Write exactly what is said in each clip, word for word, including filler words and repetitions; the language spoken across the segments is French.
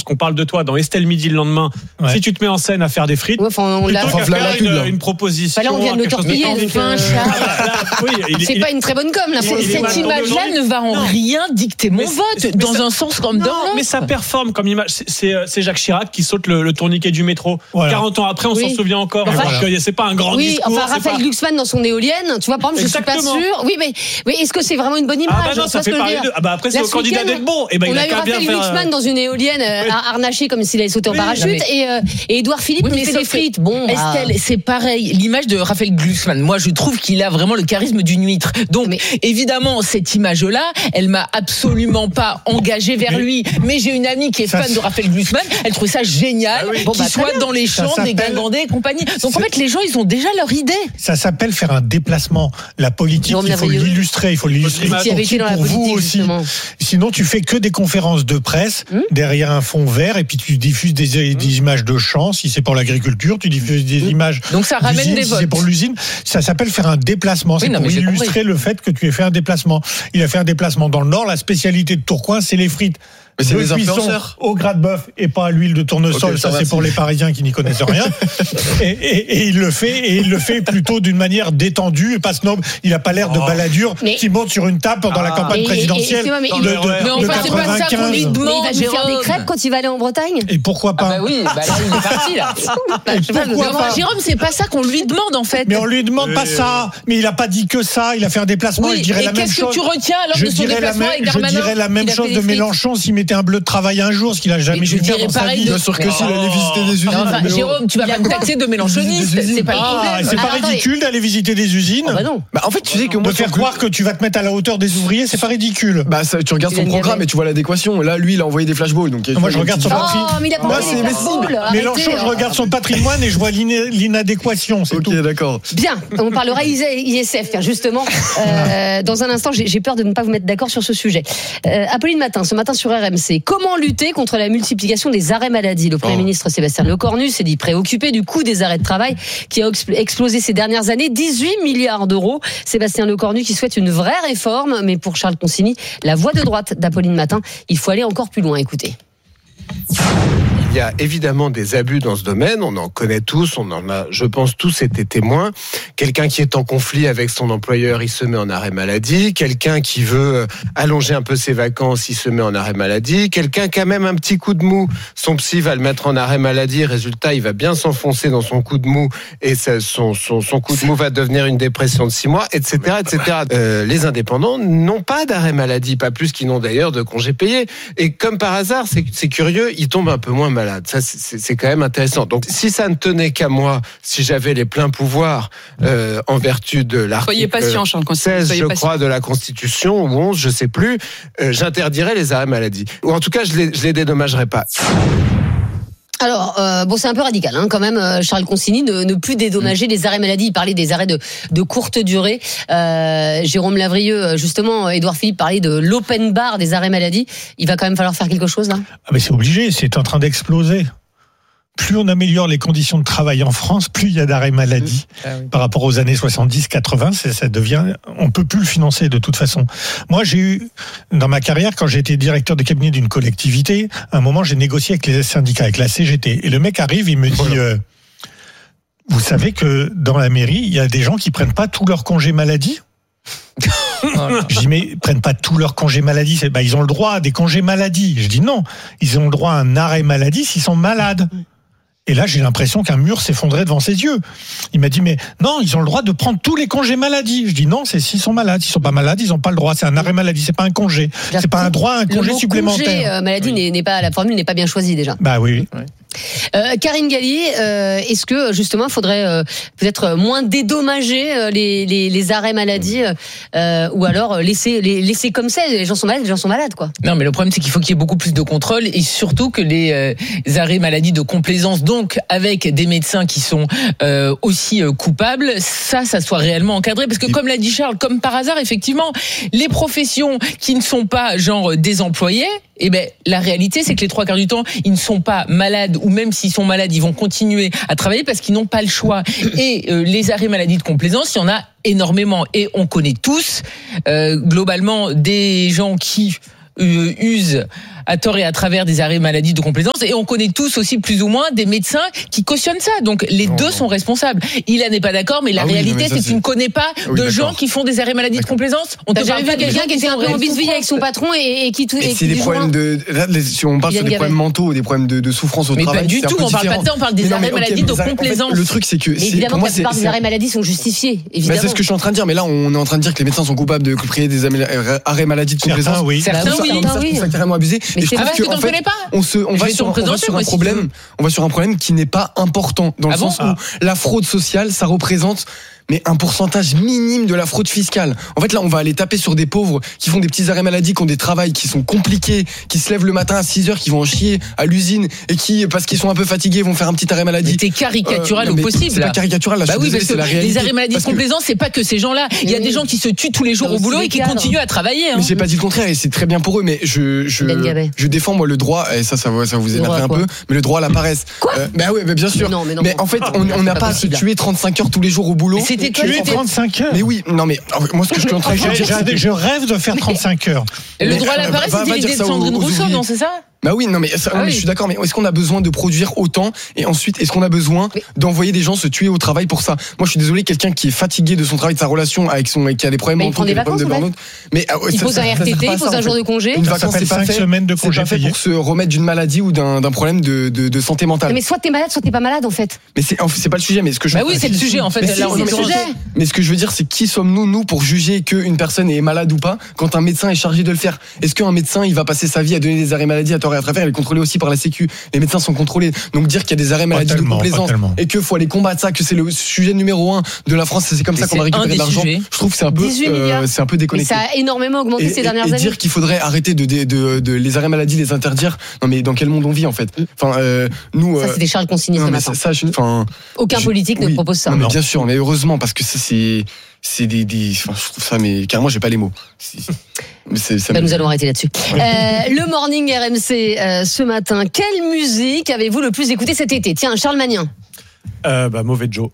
qu'on parle de toi dans Estelle Midi le lendemain, ouais. si tu te mets en scène à faire des frites, ouais, enfin, on plutôt qu'à faire une, une proposition. Bah là, on vient de le torpiller, enfin, oui, c'est pas une très bonne com, là. Cette image-là ne va en non. rien dicter mon mais vote, dans ça, un sens comme dans l'autre. Mais ça performe comme image. C'est, c'est, c'est Jacques Chirac qui saute le, le tourniquet du métro. Voilà. quarante ans après, on oui. s'en souvient encore. Enfin, voilà. C'est pas un grand oui, discours. Oui, enfin, Raphaël pas... Glucksmann dans son éolienne, tu vois, par exemple, je Exactement. suis pas sûre. Oui, mais, mais est-ce que c'est vraiment une bonne image? Ah bah non, ça fait parler de... Ah bah après, c'est au candidat d'être bon. Et ben, on a eu Raphaël Glucksmann dans une éolienne harnachée comme s'il avait sauté en parachute et Édouard Philippe nous fait des frites. Bon, Estelle, c'est pareil. L'image de Raphaël Glucksmann, moi, je trouve qu'il a vraiment le charisme d'une huître. Donc, mais... évidemment, cette image-là, elle m'a absolument pas engagée vers mais... lui. Mais j'ai une amie qui est ça, fan de Raphaël Glucksmann. Elle trouve ça génial ah oui. bon, qu'il bah, soit dans les champs des Guingamp et compagnie. Donc, c'est... en fait, les gens, ils ont déjà leur idée. Ça s'appelle faire un déplacement. La politique, il faut l'illustrer. Il faut l'illustrer pour, pour vous aussi. Sinon, tu fais que des conférences de presse hum? derrière un fond vert et puis tu diffuses des, des hum? images de champs. Si c'est pour l'agriculture, tu diffuses des hum? images. Donc, ça ramène des si votes. C'est pour l'usine. Ça s'appelle faire un déplacement. C'est oui, non, pour illustrer compris. le fait que tu aies fait un déplacement. Il a fait un déplacement dans le Nord. La spécialité de Tourcoing, c'est les frites. Mais c'est des influenceurs au gras de bœuf et pas à l'huile de tournesol. Okay, ça, ça c'est pour les Parisiens qui n'y connaissent rien. et, et, et il le fait, et il le fait plutôt d'une manière détendue et pas snob. Il a pas l'air de baladure mais... qui monte sur une table pendant ah. la campagne et, présidentielle. Et, et, et, de, de, mais en de fait, c'est pas ça qu'on lui demande. Mais il va faire des crêpes quand il va aller en Bretagne. Et pourquoi pas? Ah bah oui, bah là, il est parti là. bah, Jérôme, c'est pas ça qu'on lui demande en fait. Mais on lui demande pas ça. Mais il a pas dit que ça. Il a fait un déplacement. Je dirais la même chose. Qu'est-ce que tu retiens alors de son déplacement avec Darmanin? Je dirais la même chose de Mélenchon s'il mettait un bleu de travail un jour, ce qu'il a jamais dû faire dans sa vie. Bien sûr que s'il allait visiter des usines. Enfin, Jérôme, tu vas pas me taxer de mélenchoniste. C'est pas ah, c'est pas ridicule d'aller visiter des usines. Ah bah non. Bah en fait, tu sais que moi de faire croire que tu vas te mettre à la hauteur des ouvriers, c'est pas ridicule. Bah ça, tu regardes son programme et tu vois l'adéquation. Là, lui, il a envoyé des flashballs. Donc moi, je regarde son patrimoine. Oh, mais il a pas c'est cible. Mélenchon, je regarde son patrimoine et je vois l'inadéquation. C'est tout. Ok, d'accord. Bien. On parlera I S F, justement. Dans un instant, j'ai peur de ne pas vous mettre d'accord sur ce sujet. Apolline Matin, ce matin sur R M C. Comment lutter contre la multiplication des arrêts maladie? Le Premier oh. ministre Sébastien Lecornu s'est dit préoccupé du coût des arrêts de travail qui a explosé ces dernières années, dix-huit milliards d'euros. Sébastien Lecornu qui souhaite une vraie réforme, mais pour Charles Consigny, la voie de droite d'Apolline Matin, il faut aller encore plus loin. Écoutez. Il y a évidemment des abus dans ce domaine, on en connaît tous, on en a, je pense, tous été témoins. Quelqu'un qui est en conflit avec son employeur, il se met en arrêt maladie. Quelqu'un qui veut allonger un peu ses vacances, il se met en arrêt maladie. Quelqu'un qui a même un petit coup de mou, son psy va le mettre en arrêt maladie. Résultat, il va bien s'enfoncer dans son coup de mou et ça, son, son, son coup de mou va devenir une dépression de six mois, et cetera, et cetera. Euh, les indépendants n'ont pas d'arrêt maladie, pas plus qu'ils n'ont d'ailleurs de congés payés. Et comme par hasard, c'est, c'est curieux, ils tombent un peu moins malades. Ça, c'est, c'est quand même intéressant. Donc, si ça ne tenait qu'à moi, si j'avais les pleins pouvoirs euh, en vertu de l'article patient, seize, je patient. crois, de la Constitution, ou onze, je sais plus, euh, j'interdirais les arrêts maladie. Ou en tout cas, je les, je les dédommagerais pas. Alors, euh, bon, c'est un peu radical, hein, quand même, euh, Charles Consigny, de ne plus dédommager mmh. les arrêts maladie. Il parlait des arrêts de, de courte durée. Euh, Jérôme Lavrieux, justement, Édouard Philippe parlait de l'open bar des arrêts maladie. Il va quand même falloir faire quelque chose, là? Ah, mais c'est obligé, c'est en train d'exploser. Plus on améliore les conditions de travail en France, plus il y a d'arrêts maladie. Mmh. Ah oui. Par rapport aux années soixante-dix quatre-vingts, ça, ça devient, on peut plus le financer de toute façon. Moi, j'ai eu, dans ma carrière, quand j'ai été directeur de cabinet d'une collectivité, à un moment, j'ai négocié avec les syndicats, avec la C G T. Et le mec arrive, il me dit, voilà. euh, vous savez que dans la mairie, il y a des gens qui prennent pas tous leurs congés maladie? Je dis, mais ils prennent pas tous leurs congés maladie. C'est, bah, ils ont le droit à des congés maladie. Je dis non, ils ont le droit à un arrêt maladie s'ils sont malades. Et là, j'ai l'impression qu'un mur s'effondrait devant ses yeux. Il m'a dit, mais non, ils ont le droit de prendre tous les congés maladie. Je dis, non, c'est s'ils sont malades. S'ils sont pas malades, ils ont pas le droit. C'est un arrêt maladie, c'est pas un congé. La c'est pas un droit à un congé supplémentaire. Congé euh, maladie oui. n'est, n'est pas, la formule n'est pas bien choisie déjà. Bah oui. oui. Euh, Karine Galli, euh, est-ce que justement il faudrait euh, peut-être moins dédommager euh, les, les, les arrêts maladie euh, ou alors laisser, les, laisser comme ça, les gens sont malades, les gens sont malades quoi. Non mais le problème c'est qu'il faut qu'il y ait beaucoup plus de contrôle et surtout que les, euh, les arrêts maladie de complaisance, donc avec des médecins qui sont euh, aussi euh, coupables, ça, ça soit réellement encadré parce que comme l'a dit Charles, comme par hasard effectivement, les professions qui ne sont pas genre des employés, eh ben la réalité c'est que les trois quarts du temps ils ne sont pas malades ou même s'ils sont malades ils vont continuer à travailler parce qu'ils n'ont pas le choix et euh, les arrêts maladie de complaisance il y en a énormément et on connaît tous euh, globalement des gens qui euh, usent à tort et à travers des arrêts maladie de complaisance, et on connaît tous aussi plus ou moins des médecins qui cautionnent ça. Donc les non, deux non. sont responsables. Ilan n'est pas d'accord, mais la ah réalité, oui, mais c'est que tu ne connais pas oui, de d'accord. gens qui font des arrêts maladie de complaisance. On t'a jamais vu quelqu'un qui était un peu en bisbille avec son patron et, et qui tout. Et c'est des problèmes de. Là, si on parle sur des problèmes mentaux, des problèmes de, de souffrance au mais travail. Mais pas du tout. On parle pas de ça. On parle des arrêts maladie de complaisance. Le truc, c'est que. Mais évidemment, la plupart des arrêts maladie sont justifiés. Évidemment. C'est ce que je suis en train de dire. Mais là, on est en train de dire que les médecins sont coupables de créer des arrêts maladie de complaisance. Oui. Certains, oui. C'est ça carrément abusé. Et je trouve que en fait, on se, on va sur, on va sur un problème, on va sur un problème qui n'est pas important dans le sens où la fraude sociale, ça représente mais un pourcentage minime de la fraude fiscale. En fait, là, on va aller taper sur des pauvres qui font des petits arrêts maladie, qui ont des travails qui sont compliqués, qui se lèvent le matin à six heures, qui vont en chier à l'usine et qui, parce qu'ils sont un peu fatigués, vont faire un petit arrêt maladie. Mais t'es caricatural euh, au possible. C'est pas caricatural, là. Bah je oui, désolé, parce que c'est la réalité. Les arrêts maladie de complaisance, c'est pas que ces gens-là. Il y a des gens qui se tuent tous les jours au boulot et qui continuent à travailler. Mais j'ai pas dit le contraire et c'est très bien pour eux, mais je, je, je défends, moi, le droit, et ça, ça va, ça vous énerver un peu, mais le droit à la paresse. Quoi? Bah oui, bien sûr. Mais en fait, on n'a pas à se tuer trente-cinq heures tous les jours au boulot. C'était trente-cinq heures. Mais oui, non mais moi ce que je suis en train de dire, je rêve de faire trente-cinq heures. Le droit à la paresse, c'était l'idée de Sandrine Rousseau, non, c'est ça? Bah oui, non mais, ça, ah oui. mais je suis d'accord, mais est-ce qu'on a besoin de produire autant et ensuite est-ce qu'on a besoin oui. d'envoyer des gens se tuer au travail pour ça? Moi je suis désolé, quelqu'un qui est fatigué de son travail, de sa relation avec son, qui a des problèmes mentaux, des problèmes de burn-out, mais euh, il pose un R T T, il pose un jour de congé. Une vacance, c'est pas fait. Semaines de congé c'est pas fait pour se remettre d'une maladie ou d'un, d'un problème de, de, de santé mentale. Mais soit t'es malade, soit t'es pas malade en fait. Mais c'est, c'est pas le sujet, mais ce que je. Bah oui, c'est le sujet en fait. Mais, là, c'est le sujet. Mais ce que je veux dire, c'est qui sommes-nous nous pour juger qu'une personne est malade ou pas quand un médecin est chargé de le faire? Est-ce qu'un médecin il va passer sa vie à donner des arrêts maladie à tort et à travers, il est contrôlé aussi par la Sécu? Les médecins sont contrôlés. Donc dire qu'il y a des arrêts maladie de complaisance et qu'il faut aller combattre ça, que c'est le sujet numéro un de la France, c'est comme mais ça qu'on va récupérer de l'argent. Sujets. Je trouve que c'est un peu, euh, c'est un peu déconnecté. Mais ça a énormément augmenté et, ces dernières et, et années. Et dire qu'il faudrait arrêter de, de, de, de les arrêts maladie, les interdire. Non mais dans quel monde on vit en fait? Enfin, euh, nous. Ça c'est des charges consignées ce matin. Ça, je, enfin, aucun je, politique oui, ne propose ça. Non, mais bien sûr, mais heureusement parce que ça c'est. C'est des, des enfin, je trouve ça, mais carrément, j'ai pas les mots. C'est, c'est, ça bah, nous allons arrêter là-dessus. Euh, le Morning R M C euh, ce matin. Quelle musique avez-vous le plus écouté cet été? Tiens, Charles Magnin. Euh, bah, Mauvais Joe.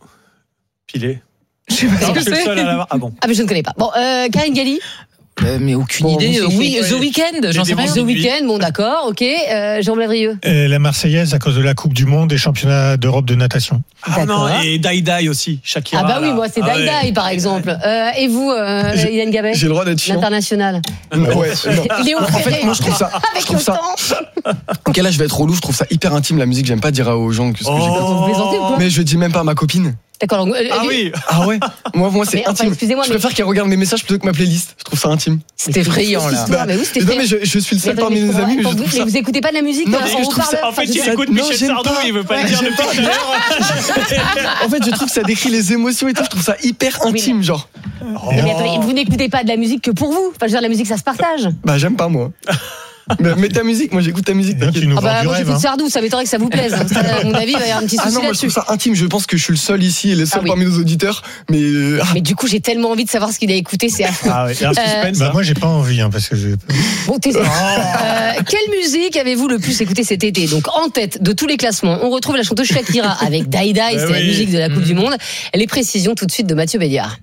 Pilé. Je sais pas ce que c'est. Ah bon. Ah mais je ne connais pas. Bon, euh, Karine Galli. Euh, mais aucune bon, idée. Oui, The Weeknd, j'en sais rien. The Weeknd, bon d'accord, ok. Euh, Jean Bladrieux. Euh, la Marseillaise à cause de la Coupe du Monde et championnat d'Europe de natation. Ah non, et Die Die aussi, Shakira. Ah bah oui, là. Moi c'est ah Die ouais. Die par exemple. Euh, et vous, euh, Ilan Gabet? J'ai le droit d'être chiant. L'international. Ouais. Léo en fait, moi je trouve ça. Avec je trouve le ça. temps. Ok, là je vais être relou. Je trouve ça hyper intime la musique. J'aime pas dire aux gens que ce que oh. j'ai pas. Vous plaisantez ou quoi? Mais je dis même pas à ma copine. D'accord. Donc, euh, ah oui. Ah ouais. Moi, moi, c'est mais, intime. Enfin, excusez-moi, je préfère mais... qu'elle regarde mes messages plutôt que ma playlist. Je trouve ça intime. C'est effrayant là. Bah, mais oui, c'était non mais je, je suis le seul parmi mes amis. Mais, je vous, trouve mais ça... vous écoutez pas de la musique? Non, là, mais je trouve ça... En fait, il écoute Michel Sardou, il veut pas le dire depuis tout à l'heure. En fait, je trouve que ça décrit les émotions et tout. Je trouve ça hyper intime, oui, genre. Mais, mais attendez, vous n'écoutez pas de la musique que pour vous. Enfin, je veux dire, la musique, ça se partage. Bah, j'aime pas moi. Mais mets ta musique, moi j'écoute ta musique. Tu nous ah bah, moi rêve, j'écoute hein. Sardou, ça m'étonnerait que ça vous plaise. Hein. À mon avis, il va y avoir un petit souci ah non, moi, je trouve ça intime. Je pense que je suis le seul ici et le seul ah oui. parmi nos auditeurs. Mais euh... mais du coup, j'ai tellement envie de savoir ce qu'il a écouté, c'est affreux. Ah ouais, un suspense, euh... bah, moi j'ai pas envie hein, parce que je. Bon, t'es... oh. euh, quelle musique avez-vous le plus écouté cet été? Donc en tête de tous les classements, on retrouve la chanteuse Shakira avec Die Die, c'est oui. la musique de la Coupe mmh. du Monde. Les précisions tout de suite de Mathieu Béliard.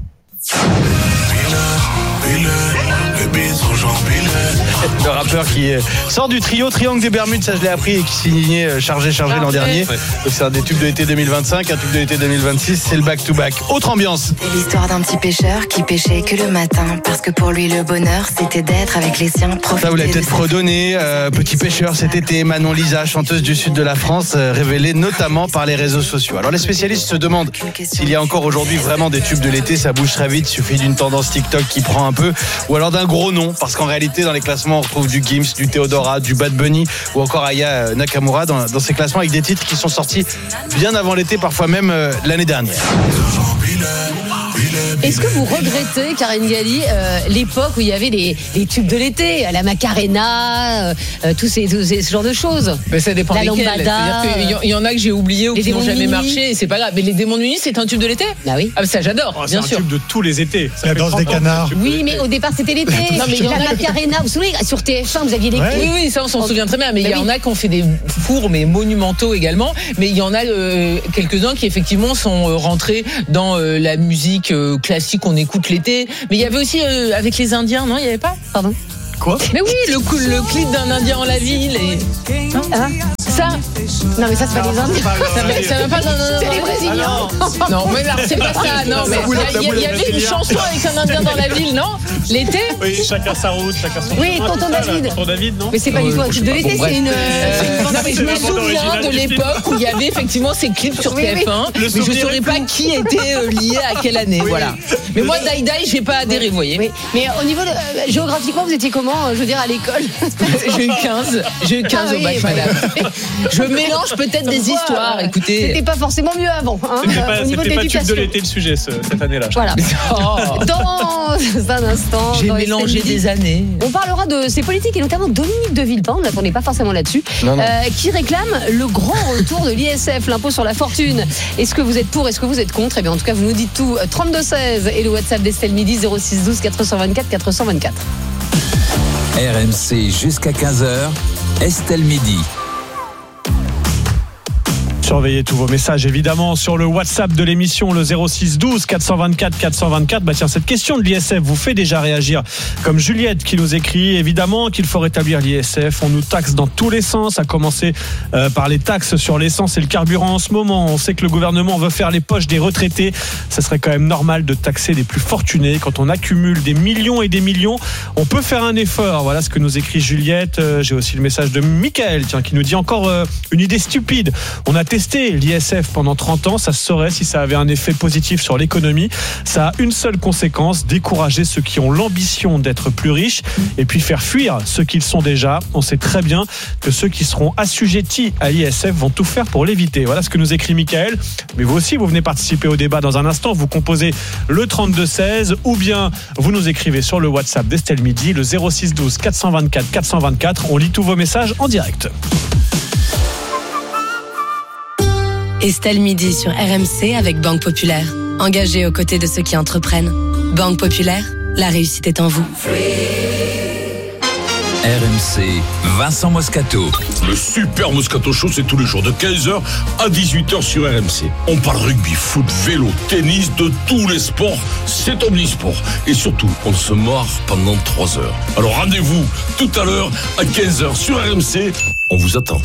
Le rappeur qui sort du trio Triangle des Bermudes, ça je l'ai appris, et qui s'est signé Chargé Chargé ah, l'an ouais. dernier. Ouais. Donc c'est un des tubes de l'été deux mille vingt-cinq, un tube de l'été deux mille vingt-six, c'est le back-to-back. Autre ambiance. C'est l'histoire d'un petit pêcheur qui pêchait que le matin, parce que pour lui le bonheur c'était d'être avec les siens. Ça vous l'avez peut-être fredonné, euh, petit pêcheur cet été. Manon Lisa, chanteuse du sud de la France, euh, révélée notamment par les réseaux sociaux. Alors les spécialistes se demandent s'il y a encore aujourd'hui vraiment des tubes de l'été, ça bouge très vite, suffit d'une tendance TikTok qui prend un peu, ou alors d'un gros nom, parce qu'en réalité dans les classements on retrouve du Gims, du Theodora, du Bad Bunny ou encore Aya Nakamura dans, dans ces classements avec des titres qui sont sortis bien avant l'été, parfois même euh, l'année dernière. Est-ce que vous regrettez, Karine Galli, euh, l'époque où il y avait les, les tubes de l'été, la Macarena, euh, tous, ces, tous ces ce genre de choses? Mais ça dépend la lesquels. Lambada, C'est-à-dire qu'il y en a que j'ai oublié ou qui n'ont jamais marché, et c'est pas grave. Mais les démons de minuit, c'est un tube de l'été? Bah oui. Ah, ça j'adore, oh, bien c'est sûr. C'est un tube de tous les étés. Ça la danse des canards. Oui, mais au départ c'était l'été. Non, mais la Macarena, vous vous souvenez, sur T F un, vous aviez les ouais. Oui, oui, ça on s'en souvient très bien. Mais il y en a qui ont fait des fours, mais monumentaux également. Mais il y en a euh, quelques-uns qui effectivement sont euh, rentrés dans euh, la musique euh, classique qu'on écoute l'été. Mais il y avait aussi euh, avec les Indiens, non? Il n'y avait pas? Pardon? Quoi? Mais oui, le, le clip d'un Indien en la ville. Et... Hein? Ça? Non, mais ça, c'est pas les Indiens. Ça va pas dans un. C'est les Brésiliens. Non, mais là, c'est pas ça. Non, mais il y avait une chanson avec un Indien dans la ville, non? L'été? Oui, chacun sa route, chacun son. Oui, Tonton David. Tonton David, non? Mais c'est pas du tout un clip de l'été, c'est une. Non, mais je me souviens de l'époque où il y avait effectivement ces clips sur T F un, mais je saurais pas qui était lié à quelle année, voilà. Mais moi, Dai Dai, j'ai pas adhéré, vous voyez. Oui. Mais au niveau de, euh, géographiquement, vous étiez comment, je veux dire, à l'école? J'ai eu quinze. J'ai eu quinze ah, au bac, oui, madame. Je mélange peut-être des histoires, écoutez. C'était pas forcément mieux avant. Hein, c'était pas, au niveau c'était de l'éducation. Pas tube de l'été le sujet ce, cette année-là. Voilà. Oh. Dans un instant. J'ai mélangé des années. On parlera de ces politiques et notamment Dominique de Villepin, on n'attendait pas forcément là-dessus, non, non. Euh, qui réclame le grand retour de l'I S F, l'impôt sur la fortune. Est-ce que vous êtes pour, est-ce que vous êtes contre? Eh bien, en tout cas, vous nous dites tout. trente-deux seize et le WhatsApp d'Estelle Midi zéro six douze quatre cent vingt-quatre quatre cent vingt-quatre. R M C jusqu'à quinze heures, Estelle Midi. Surveillez tous vos messages évidemment sur le WhatsApp de l'émission, le zéro six douze quatre cent vingt-quatre quatre cent vingt-quatre. Bah tiens, cette question de l'I S F vous fait déjà réagir, comme Juliette qui nous écrit évidemment qu'il faut rétablir l'I S F. On nous taxe dans tous les sens, à commencer euh, par les taxes sur l'essence et le carburant en ce moment. On sait que le gouvernement veut faire les poches des retraités. Ça serait quand même normal de taxer les plus fortunés. Quand on accumule des millions et des millions, on peut faire un effort. Voilà ce que nous écrit Juliette. Euh, j'ai aussi le message de Michael, tiens, qui nous dit encore euh, une idée stupide. On a testé l'I S F pendant trente ans, ça se saurait si ça avait un effet positif sur l'économie. Ça a une seule conséquence, décourager ceux qui ont l'ambition d'être plus riches et puis faire fuir ceux qui le sont déjà. On sait très bien que ceux qui seront assujettis à l'I S F vont tout faire pour l'éviter. Voilà ce que nous écrit Michael. Mais vous aussi, vous venez participer au débat dans un instant. Vous composez le trente-deux seize ou bien vous nous écrivez sur le WhatsApp d'Estelle Midi, le zéro six douze quatre cent vingt-quatre quatre cent vingt-quatre. On lit tous vos messages en direct. Estelle Midi sur R M C avec Banque Populaire. Engagée aux côtés de ceux qui entreprennent. Banque Populaire, la réussite est en vous. R M C, Vincent Moscato. Le super Moscato Show, c'est tous les jours de quinze heures à dix-huit heures sur R M C. On parle rugby, foot, vélo, tennis, de tous les sports. C'est omnisport. Et surtout, on se marre pendant trois heures. Alors rendez-vous tout à l'heure à quinze heures sur R M C. On vous attend.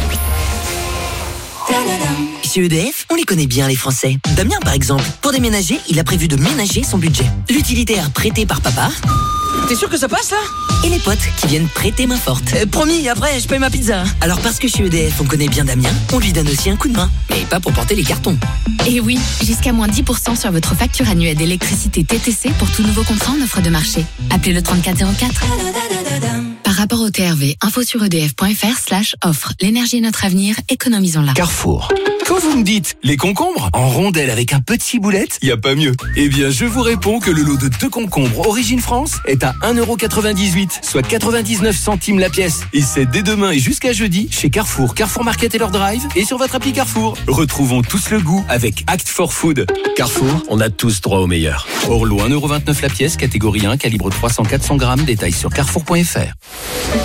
Chez E D F, on les connaît bien les Français. Damien par exemple, pour déménager, il a prévu de ménager son budget. L'utilitaire prêté par papa. T'es sûr que ça passe là? Et les potes qui viennent prêter main forte. euh, Promis, après je paye ma pizza. Alors parce que chez E D F on connaît bien Damien, on lui donne aussi un coup de main. Mais pas pour porter les cartons. Et oui, jusqu'à moins dix pour cent sur votre facture annuelle d'électricité T T C pour tout nouveau contrat en offre de marché. Appelez le trente-quatre zéro quatre. Par rapport au T R V, info sur edf.fr slash offre. L'énergie est notre avenir, économisons-la. Carrefour. Quand vous me dites les concombres en rondelles avec un petit ciboulette, y a pas mieux. Eh bien, je vous réponds que le lot de deux concombres Origine France est à un euro quatre-vingt-dix-huit, soit quatre-vingt-dix-neuf centimes la pièce. Et c'est dès demain et jusqu'à jeudi chez Carrefour, Carrefour Market et leur drive et sur votre appli Carrefour. Retrouvons tous le goût avec Act for Food. Carrefour, on a tous droit au meilleur. Orlo, un euro vingt-neuf la pièce, catégorie un, calibre trois cents à quatre cents grammes. Détails sur carrefour point f r.